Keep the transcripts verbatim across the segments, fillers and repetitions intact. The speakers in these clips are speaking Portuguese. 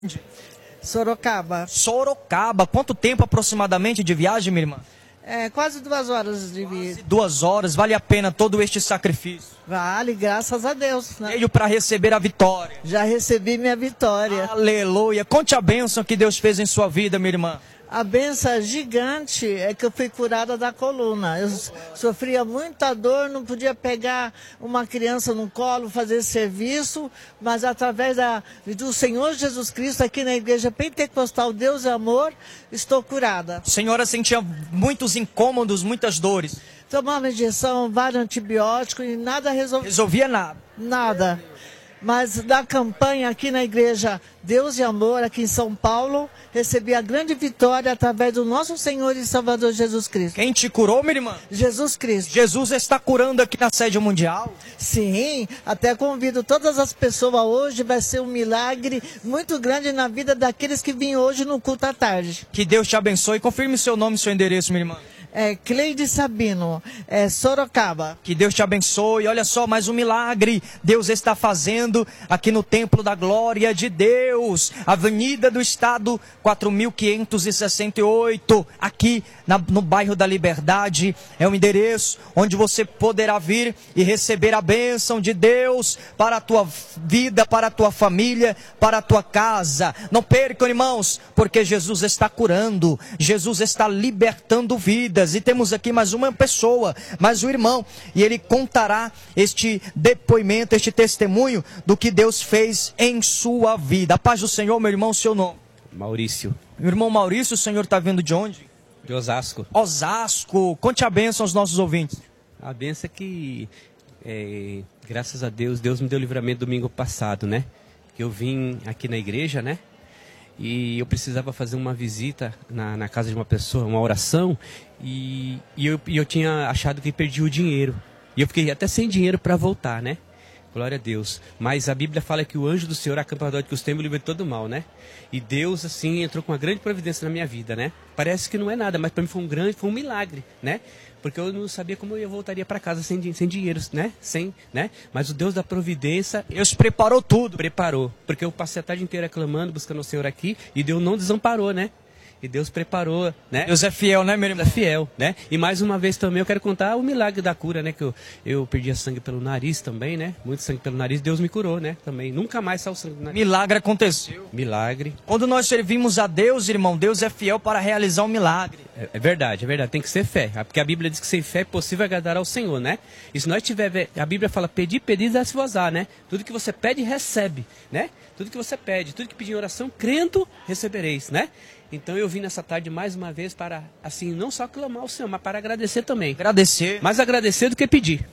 Sorocaba. Sorocaba. Quanto tempo aproximadamente de viagem, minha irmã? É, quase duas horas de vida. Duas horas. Vale a pena todo este sacrifício? Vale, graças a Deus. Né? Veio para receber a vitória. Já recebi minha vitória. Aleluia. Conte a bênção que Deus fez em sua vida, minha irmã. A benção gigante é que eu fui curada da coluna. Eu sofria muita dor, não podia pegar uma criança no colo, fazer serviço, mas através da, do Senhor Jesus Cristo, aqui na Igreja Pentecostal Deus é Amor, estou curada. A senhora sentia muitos incômodos, muitas dores. Tomava injeção, vários antibióticos e nada resolvia. Resolvia nada. Nada. Mas da campanha aqui na Igreja Deus e Amor, aqui em São Paulo, recebi a grande vitória através do nosso Senhor e Salvador Jesus Cristo. Quem te curou, minha irmã? Jesus Cristo. Jesus está curando aqui na sede mundial? Sim, até convido todas as pessoas hoje, vai ser um milagre muito grande na vida daqueles que vêm hoje no culto à tarde. Que Deus te abençoe. Confirme seu nome e seu endereço, minha irmã. É Cleide Sabino, é Sorocaba. Que Deus te abençoe. Olha só, mais um milagre Deus está fazendo aqui no Templo da Glória de Deus. Avenida do Estado, quatro mil quinhentos e sessenta e oito, aqui na, no bairro da Liberdade. É um endereço onde você poderá vir e receber a bênção de Deus para a tua vida, para a tua família, para a tua casa. Não percam, irmãos, porque Jesus está curando, Jesus está libertando vidas. E temos aqui mais uma pessoa, mais um irmão, e ele contará este depoimento, este testemunho do que Deus fez em sua vida. A paz do Senhor, meu irmão, seu nome? Maurício. Meu irmão Maurício, o senhor está vindo de onde? De Osasco. Osasco. Conte a bênção aos nossos ouvintes. A bênção é que, é, graças a Deus, Deus me deu livramento domingo passado, né? Que eu vim aqui na igreja, né? E eu precisava fazer uma visita na, na casa de uma pessoa, uma oração, e, e, eu, e eu tinha achado que perdi o dinheiro. E eu fiquei até sem dinheiro para voltar, né? Glória a Deus. Mas a Bíblia fala que o anjo do Senhor, acampador de costume, me libertou do mal, né? E Deus, assim, entrou com uma grande providência na minha vida, né? Parece que não é nada, mas para mim foi um grande, foi um milagre, né? Porque eu não sabia como eu voltaria para casa sem, sem dinheiro, né? Sem, né? Mas o Deus da providência... Deus preparou tudo. Preparou. Porque eu passei a tarde inteira clamando, buscando o Senhor aqui, e Deus não desamparou, né? E Deus preparou, né? Deus é fiel, né, meu irmão? Deus é fiel, né? E mais uma vez também eu quero contar o milagre da cura, né? Que eu, eu perdia sangue pelo nariz também, né? Muito sangue pelo nariz, Deus me curou, né? Também, nunca mais saiu sangue do nariz. Milagre aconteceu. Milagre. Quando nós servimos a Deus, irmão, Deus é fiel para realizar um milagre. É, é verdade, é verdade, tem que ser fé. Porque a Bíblia diz que sem fé é possível agradar ao Senhor, né? E se nós tiver, a Bíblia fala, pedir, pedir, dá-se-vos-á, né? Tudo que você pede, recebe, né? Tudo que você pede, tudo que pedir em oração, crendo, recebereis, né? Então eu vim nessa tarde mais uma vez para, assim, não só clamar ao Senhor, mas para agradecer também. Agradecer. Mais agradecer do que pedir.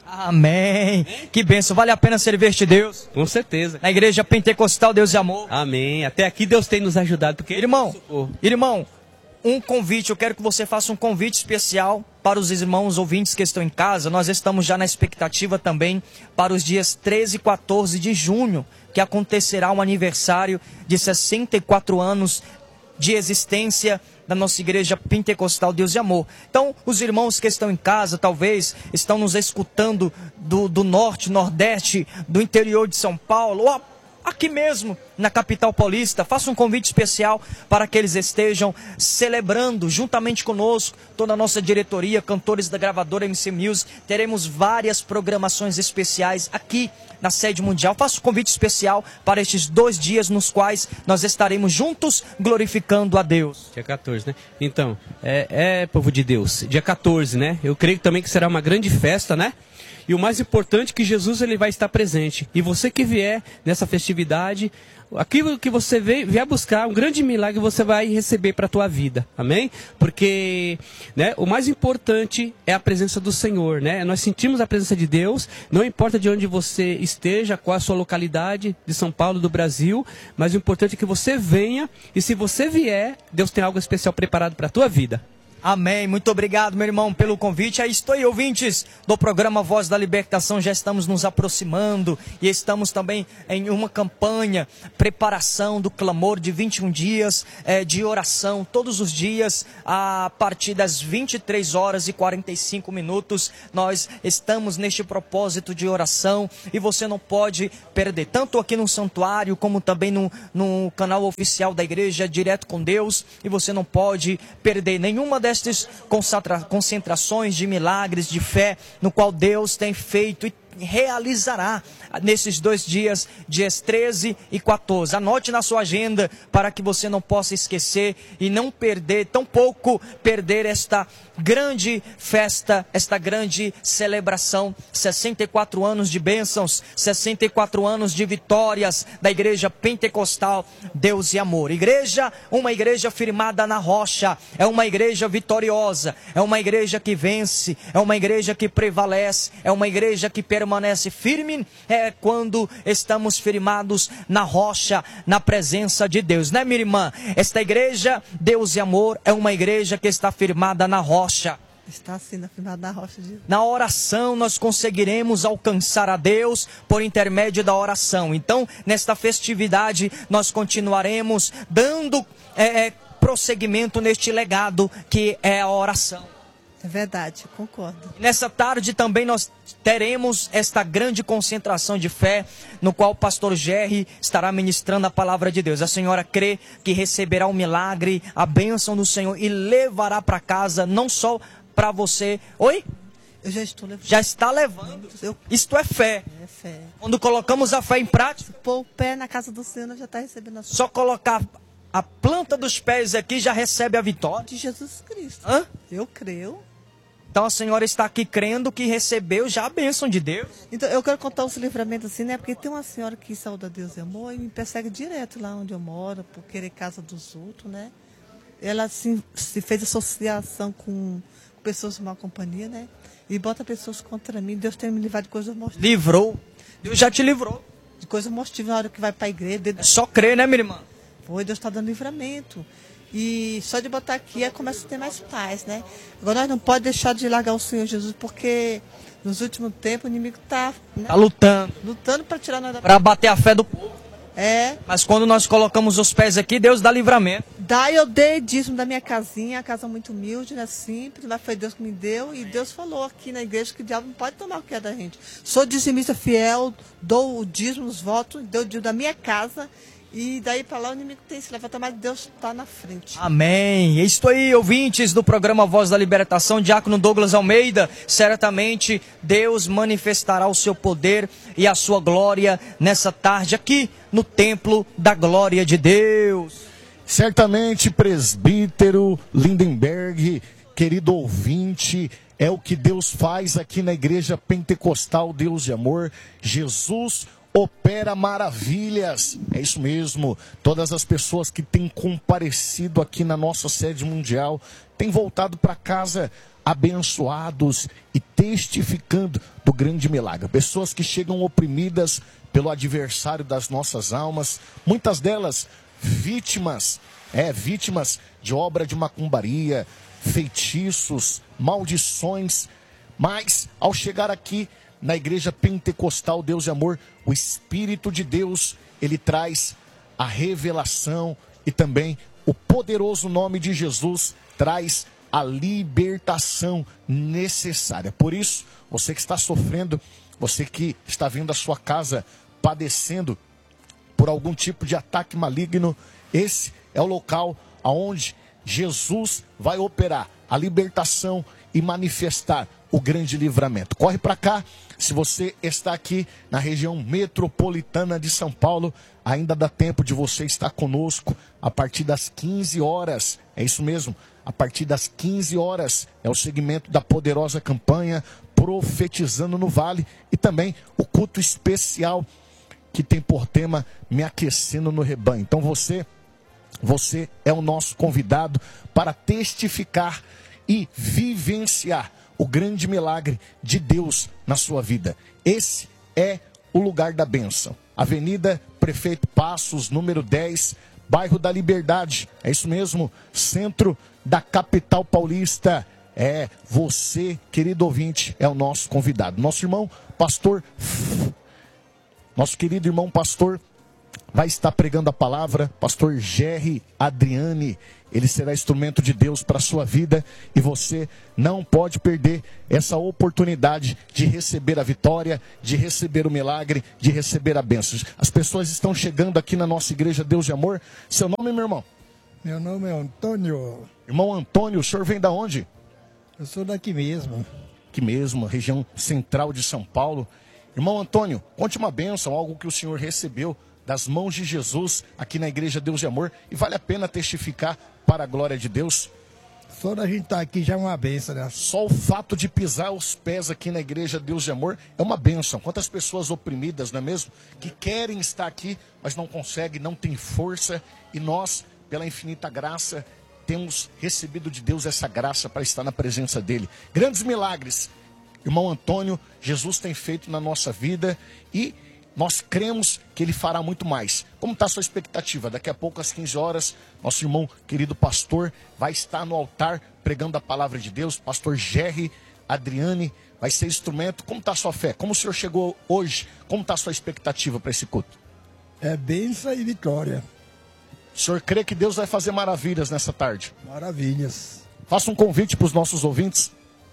Amém. Que bênção. Vale a pena servir este Deus. Com certeza. Na Igreja Pentecostal Deus e Amor. Amém. Até aqui Deus tem nos ajudado. Porque irmão, irmão, um convite. Eu quero que você faça um convite especial para os irmãos ouvintes que estão em casa. Nós estamos já na expectativa também para os dias treze e quatorze de junho, que acontecerá um aniversário de sessenta e quatro anos de existência da nossa Igreja Pentecostal Deus e Amor. Então, os irmãos que estão em casa, talvez, estão nos escutando do, do norte, nordeste, do interior de São Paulo, ou aqui mesmo, na capital paulista, faça um convite especial para que eles estejam celebrando, juntamente conosco, toda a nossa diretoria, cantores da gravadora M C Music. Teremos várias programações especiais aqui na sede mundial. Faço um convite especial para estes dois dias nos quais nós estaremos juntos glorificando a Deus. Dia quatorze, né? Então, é, é povo de Deus, dia quatorze, né? Eu creio também que será uma grande festa, né? E o mais importante é que Jesus ele vai estar presente. E você que vier nessa festividade, aquilo que você vier buscar, um grande milagre você vai receber para a tua vida. Amém? Porque, né, o mais importante é a presença do Senhor, né? Nós sentimos a presença de Deus, não importa de onde você esteja, qual a sua localidade, de São Paulo, do Brasil, mas o importante é que você venha, e se você vier, Deus tem algo especial preparado para a tua vida. Amém. Muito obrigado, meu irmão, pelo convite. Aí estou aí, ouvintes do programa Voz da Libertação. Já estamos nos aproximando e estamos também em uma campanha, preparação do clamor de vinte e um dias é, de oração, todos os dias, a partir das vinte e três horas e quarenta e cinco minutos. Nós estamos neste propósito de oração e você não pode perder, tanto aqui no santuário, como também no, no canal oficial da igreja, Direto com Deus. E você não pode perder nenhuma dessas concentrações de milagres, de fé, no qual Deus tem feito e realizará nesses dois dias, dias treze e quatorze. Anote na sua agenda para que você não possa esquecer e não perder, tampouco perder esta grande festa, esta grande celebração. sessenta e quatro anos de bênçãos, sessenta e quatro anos de vitórias da igreja pentecostal Deus e Amor. Igreja, uma igreja firmada na rocha, é uma igreja vitoriosa, é uma igreja que vence, é uma igreja que prevalece, é uma igreja que permanece firme, é quando estamos firmados na rocha, na presença de Deus, né, minha irmã? Esta igreja, Deus e Amor, é uma igreja que está firmada na rocha. Está assim, firmada na rocha de Deus. Na oração nós conseguiremos alcançar a Deus por intermédio da oração. Então, nesta festividade, nós continuaremos dando é, é, prosseguimento neste legado que é a oração. É verdade, concordo. Nessa tarde também nós teremos esta grande concentração de fé, no qual o pastor Jerry estará ministrando a palavra de Deus. A senhora crê que receberá o milagre, a bênção do Senhor e levará para casa, não só para você. Oi? Eu já estou levando. Já está levando. Eu... Isto é fé. É fé. Quando colocamos a fé em prática, pôr o pé na casa do Senhor, já está recebendo a sua. Só colocar a planta dos pés aqui já recebe a vitória. De Jesus Cristo. Hã? Eu creio. Então a senhora está aqui crendo que recebeu já a bênção de Deus. Então eu quero contar os livramentos assim, né? Porque tem uma senhora que saúda Deus e Amor e me persegue direto lá onde eu moro, por querer casa dos outros, né? Ela se, se fez associação com pessoas de má companhia, né? E bota pessoas contra mim. Deus tem me livrado de coisas mortíferas. Livrou. Deus já te livrou. De coisas mortíferas na hora que vai para a igreja. É só crer, né, minha irmã? Foi, Deus está dando livramento. E só de botar aqui, aí começa a ter mais paz, né? Agora nós não podemos deixar de largar o Senhor Jesus, porque nos últimos tempos o inimigo está né, tá lutando. Lutando para tirar nós da... Para bater a fé do povo. É. Mas quando nós colocamos os pés aqui, Deus dá livramento. Daí eu dei dízimo da minha casinha, a casa muito humilde, né? Simples, mas foi Deus que me deu. E Deus falou aqui na igreja que o diabo não pode tomar o que é da gente. Sou dizimista fiel, dou o dízimo, os votos, dou o dízimo da minha casa. E daí para lá o inimigo tem se levantar, mas Deus está na frente. Amém. Estou aí, ouvintes do programa Voz da Libertação, Diácono Douglas Almeida. Certamente Deus manifestará o seu poder e a sua glória nessa tarde aqui no Templo da Glória de Deus. Certamente, presbítero Lindenberg, querido ouvinte, é o que Deus faz aqui na Igreja Pentecostal Deus de Amor. Jesus opera maravilhas, é isso mesmo. Todas as pessoas que têm comparecido aqui na nossa sede mundial têm voltado para casa abençoados e testificando do grande milagre. Pessoas que chegam oprimidas pelo adversário das nossas almas, muitas delas vítimas, é, vítimas de obra de macumbaria, feitiços, maldições, mas ao chegar aqui na Igreja Pentecostal Deus de Amor, o Espírito de Deus, ele traz a revelação e também o poderoso nome de Jesus traz a libertação necessária. Por isso, você que está sofrendo, você que está vendo a sua casa padecendo por algum tipo de ataque maligno, esse é o local aonde Jesus vai operar a libertação e manifestar o grande livramento. Corre para cá. Se você está aqui na região metropolitana de São Paulo, ainda dá tempo de você estar conosco a partir das quinze horas. É isso mesmo, a partir das quinze horas é o segmento da poderosa campanha Profetizando no Vale e também o culto especial que tem por tema Me Aquecendo no Rebanho. Então você, você é o nosso convidado para testificar e vivenciar o grande milagre de Deus na sua vida. Esse é o lugar da bênção. Avenida Prefeito Passos, número dez, bairro da Liberdade. É isso mesmo, centro da capital paulista. É, você, querido ouvinte, é o nosso convidado. Nosso irmão pastor, nosso querido irmão pastor, vai estar pregando a palavra, pastor Gerry Adriani. Ele será instrumento de Deus para a sua vida e você não pode perder essa oportunidade de receber a vitória, de receber o milagre, de receber a bênção. As pessoas estão chegando aqui na nossa igreja Deus de Amor. Seu nome, meu irmão? Meu nome é Antônio. Irmão Antônio, o senhor vem da onde? Eu sou daqui mesmo. Aqui mesmo, região central de São Paulo. Irmão Antônio, conte uma bênção, algo que o senhor recebeu das mãos de Jesus aqui na igreja Deus de Amor e vale a pena testificar para a glória de Deus. Só da gente estar aqui já é uma bênção, né? Só o fato de pisar os pés aqui na igreja Deus de Amor é uma bênção. Quantas pessoas oprimidas, não é mesmo? Que querem estar aqui, mas não conseguem, não têm força. E nós, pela infinita graça, temos recebido de Deus essa graça para estar na presença dele. Grandes milagres, irmão Antônio, Jesus tem feito na nossa vida e nós cremos que ele fará muito mais. Como está a sua expectativa? Daqui a pouco, às quinze horas, nosso irmão querido pastor vai estar no altar pregando a palavra de Deus. Pastor Gerry Adriani vai ser instrumento. Como está a sua fé? Como o senhor chegou hoje? Como está a sua expectativa para esse culto? É bênção e vitória. O senhor crê que Deus vai fazer maravilhas nessa tarde? Maravilhas. Faça um convite para os nossos ouvintes.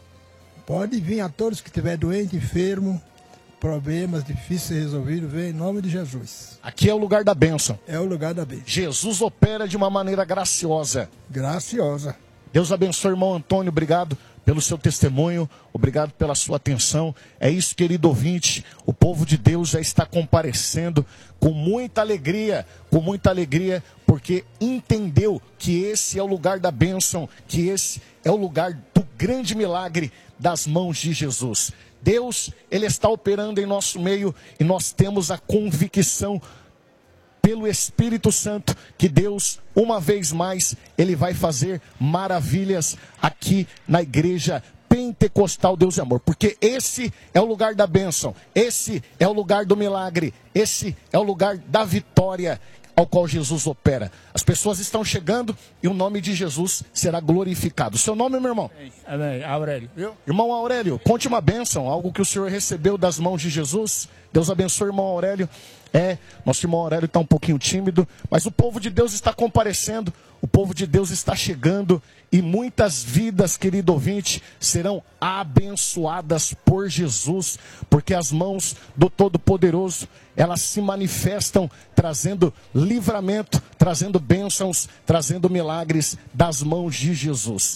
Pode vir a todos que estiver doente, enfermo, problemas difíceis de resolver, vem em nome de Jesus. Aqui é o lugar da bênção. É o lugar da bênção. Jesus opera de uma maneira graciosa. Graciosa. Deus abençoe, irmão Antônio. Obrigado pelo seu testemunho. Obrigado pela sua atenção. É isso, querido ouvinte. O povo de Deus já está comparecendo com muita alegria, com muita alegria, porque entendeu que esse é o lugar da bênção, que esse é o lugar do grande milagre das mãos de Jesus. Deus, ele está operando em nosso meio e nós temos a convicção pelo Espírito Santo que Deus, uma vez mais, ele vai fazer maravilhas aqui na igreja Pentecostal Deus de Amor, porque esse é o lugar da bênção, esse é o lugar do milagre, esse é o lugar da vitória ao qual Jesus opera. As pessoas estão chegando e o nome de Jesus será glorificado. Seu nome, meu irmão? Amém. Aurélio. Viu? Irmão Aurélio, conte uma bênção, algo que o senhor recebeu das mãos de Jesus. Deus abençoe, irmão Aurélio. É, nosso irmão Aurélio está um pouquinho tímido, mas o povo de Deus está comparecendo, o povo de Deus está chegando e muitas vidas, querido ouvinte, serão abençoadas por Jesus, porque as mãos do Todo-Poderoso, elas se manifestam trazendo livramento, trazendo bênçãos, trazendo milagres das mãos de Jesus.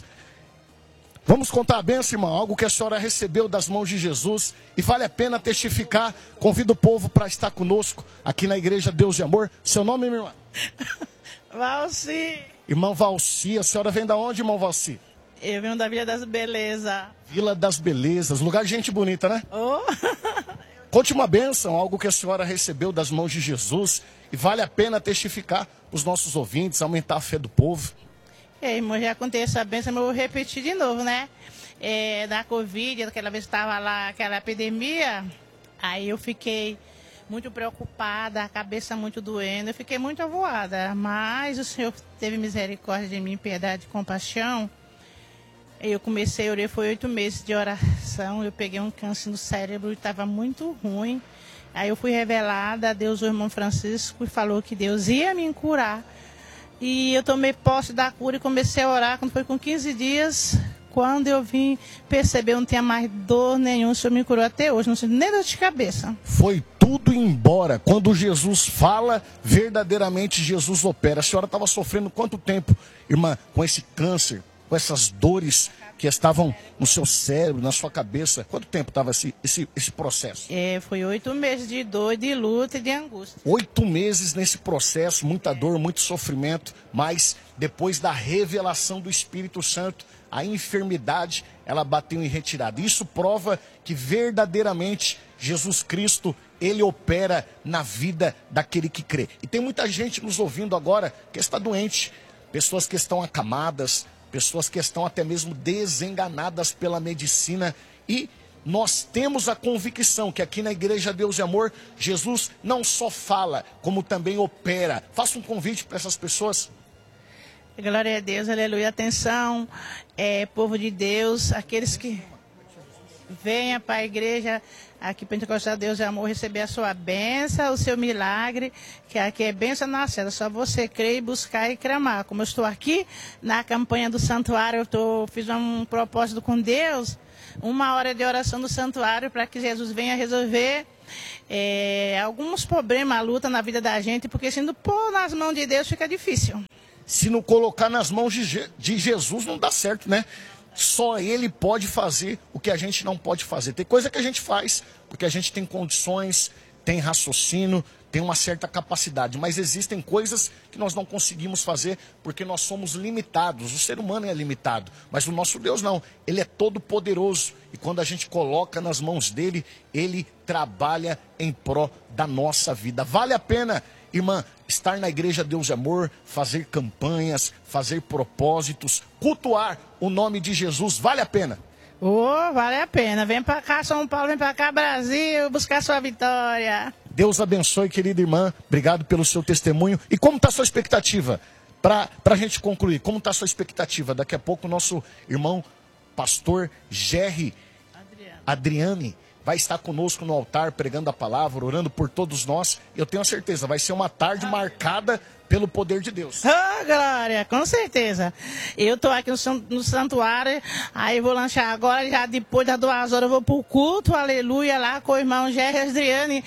Vamos contar a bênção, irmão, algo que a senhora recebeu das mãos de Jesus e vale a pena testificar. Convido o povo para estar conosco aqui na igreja Deus de Amor. Seu nome, minha irmã? Valci. Irmão Valci, a senhora vem da onde, irmão Valci? Eu venho da Vila das Belezas. Vila das Belezas, lugar de gente bonita, né? Oh. Conte uma bênção, algo que a senhora recebeu das mãos de Jesus e vale a pena testificar os nossos ouvintes, aumentar a fé do povo. É, irmão, já contei essa bênção, mas eu vou repetir de novo, né? É, da Covid, aquela vez que estava lá, aquela epidemia, aí eu fiquei muito preocupada, a cabeça muito doendo, eu fiquei muito avoada, mas o Senhor teve misericórdia de mim, piedade e compaixão. Eu comecei a orar, foi oito meses de oração, eu peguei um câncer no cérebro e estava muito ruim. Aí eu fui revelada a Deus, o irmão Francisco, e falou que Deus ia me curar. E eu tomei posse da cura e comecei a orar. Quando foi com quinze dias, quando eu vim perceber, eu não tinha mais dor nenhuma, o Senhor me curou até hoje, não sinto nem dor de cabeça. Foi tudo embora. Quando Jesus fala, verdadeiramente Jesus opera. A senhora estava sofrendo quanto tempo, irmã, com esse câncer, com essas dores que estavam no seu cérebro, na sua cabeça? Quanto tempo estava esse, esse, esse processo? É, foi oito meses de dor, de luta e de angústia. Oito meses nesse processo, muita dor, muito sofrimento, mas depois da revelação do Espírito Santo, a enfermidade, ela bateu em retirada. Isso prova que verdadeiramente Jesus Cristo, ele opera na vida daquele que crê. E tem muita gente nos ouvindo agora que está doente, pessoas que estão acamadas, pessoas que estão até mesmo desenganadas pela medicina e nós temos a convicção que aqui na Igreja Deus de Amor, Jesus não só fala, como também opera. Faça um convite para essas pessoas. Glória a Deus, aleluia. Atenção, é, povo de Deus, aqueles que venham para a igreja aqui Pentecostal Deus de Amor receber a sua bênção, o seu milagre, que aqui é bênção na cela. Só você crer e buscar e clamar. Como eu estou aqui na campanha do santuário, eu tô, fiz um propósito com Deus, uma hora de oração no santuário para que Jesus venha resolver é, alguns problemas, a luta na vida da gente, porque se não pôr nas mãos de Deus fica difícil. Se não colocar nas mãos de, Je- de Jesus não dá certo, né? Só Ele pode fazer o que a gente não pode fazer. Tem coisa que a gente faz porque a gente tem condições, tem raciocínio, tem uma certa capacidade. Mas existem coisas que nós não conseguimos fazer porque nós somos limitados. O ser humano é limitado, mas o nosso Deus não. Ele é todo poderoso. E quando a gente coloca nas mãos dele, ele trabalha em pró da nossa vida. Vale a pena, irmã, estar na Igreja Deus de Amor, fazer campanhas, fazer propósitos, cultuar o nome de Jesus, vale a pena. Oh, vale a pena. Vem para cá, São Paulo, vem para cá, Brasil, buscar sua vitória. Deus abençoe, querida irmã. Obrigado pelo seu testemunho. E como está a sua expectativa? Para a gente concluir, como está a sua expectativa? Daqui a pouco o nosso irmão, pastor Jerry Adriane. Adriane, vai estar conosco no altar, pregando a palavra, orando por todos nós. Eu tenho a certeza, vai ser uma tarde marcada pelo poder de Deus. Ah, glória, com certeza. Eu estou aqui no, no santuário, aí vou lanchar agora, já depois das duas horas eu vou para o culto, aleluia, lá com o irmão Jerry Adriane.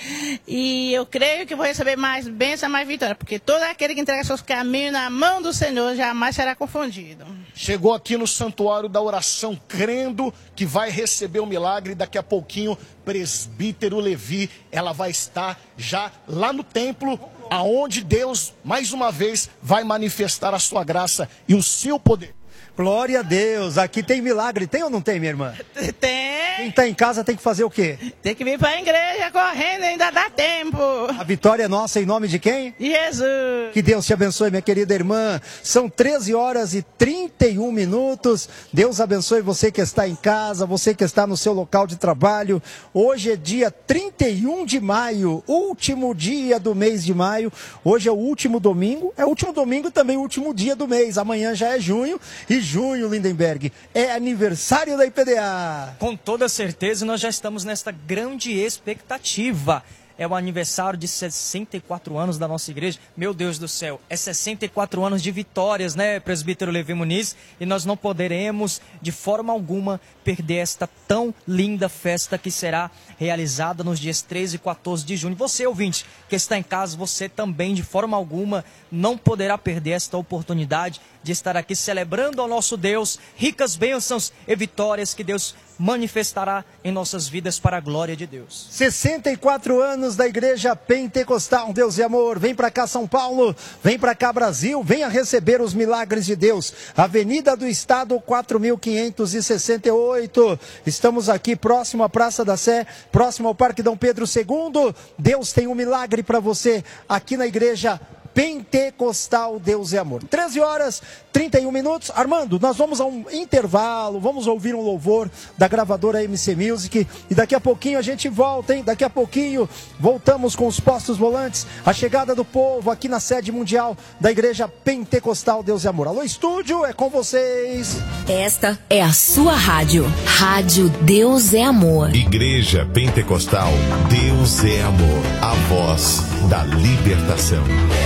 E eu creio que vou receber mais bênção, mais vitória, porque todo aquele que entrega seus caminhos na mão do Senhor jamais será confundido. Chegou aqui no santuário da oração, crendo que vai receber o milagre. Daqui a pouquinho, presbítero Levi, ela vai estar já lá no templo, aonde Deus, mais uma vez, vai manifestar a sua graça e o seu poder. Glória a Deus, aqui tem milagre, tem ou não tem, minha irmã? Tem. Quem está em casa tem que fazer o quê? Tem que vir para a igreja correndo, ainda dá tempo. A vitória é nossa em nome de quem? Jesus. Que Deus te abençoe, minha querida irmã. São treze horas e trinta e um minutos. Deus abençoe você que está em casa, você que está no seu local de trabalho. Hoje é dia trinta e um de maio, último dia do mês de maio. Hoje é o último domingo, é o último domingo e também o último dia do mês. Amanhã já é junho e junho, Lindenberg, é aniversário da I P D A. Com toda certeza, nós já estamos nesta grande expectativa. É o aniversário de sessenta e quatro anos da nossa igreja. Meu Deus do céu, é sessenta e quatro anos de vitórias, né, presbítero Levi Muniz? E nós não poderemos, de forma alguma, perder esta tão linda festa que será realizada nos dias treze e quatorze de junho. Você, ouvinte, que está em casa, você também, de forma alguma, não poderá perder esta oportunidade de estar aqui celebrando ao nosso Deus, ricas bênçãos e vitórias que Deus manifestará em nossas vidas para a glória de Deus. sessenta e quatro anos da Igreja Pentecostal Deus e Amor. Vem para cá, São Paulo, vem para cá, Brasil, venha receber os milagres de Deus. Avenida do Estado, quatro mil quinhentos e sessenta e oito. Estamos aqui próximo à Praça da Sé, próximo ao Parque Dom Pedro segundo. Deus tem um milagre para você aqui na Igreja Pentecostal Deus e Amor. treze horas, trinta e um minutos. Armando, nós vamos a um intervalo, vamos ouvir um louvor da gravadora M C Music e daqui a pouquinho a gente volta, hein? Daqui a pouquinho voltamos com os postos volantes, a chegada do povo aqui na sede mundial da Igreja Pentecostal Deus e Amor. Alô, estúdio, é com vocês. Esta é a sua rádio, Rádio Deus é Amor. Igreja Pentecostal Deus é Amor, a voz da libertação.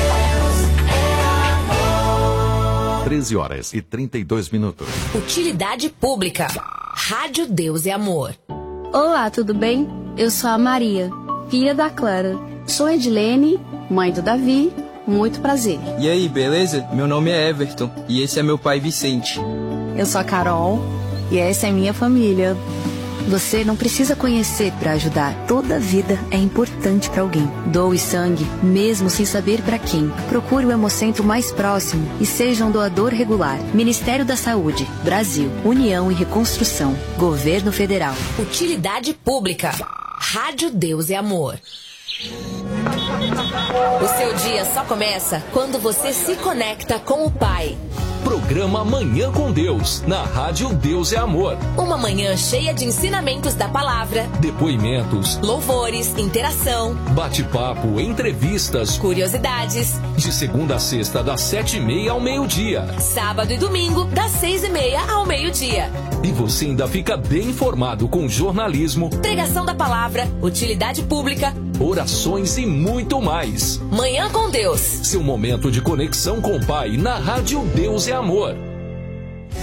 treze horas e trinta e dois minutos. Utilidade pública. Rádio Deus é Amor. Olá, tudo bem? Eu sou a Maria, filha da Clara. Sou Edilene, mãe do Davi. Muito prazer. E aí, beleza? Meu nome é Everton e esse é meu pai Vicente. Eu sou a Carol e essa é minha família. Você não precisa conhecer para ajudar. Toda vida é importante para alguém. Doe sangue, mesmo sem saber para quem. Procure o Hemocentro mais próximo e seja um doador regular. Ministério da Saúde, Brasil, União e Reconstrução, Governo Federal. Utilidade pública. Rádio Deus é Amor. O seu dia só começa quando você se conecta com o Pai. Programa Manhã com Deus, na Rádio Deus é Amor. Uma manhã cheia de ensinamentos da palavra, Depoimentos, louvores, interação, bate-papo, entrevistas, curiosidades. De segunda a sexta, das sete e meia ao meio-dia. Sábado e domingo, das seis e meia ao meio-dia. E você ainda fica bem informado com jornalismo, pregação da palavra, utilidade pública, orações e muito mais. Manhã com Deus. Seu momento de conexão com o Pai na Rádio Deus é Amor.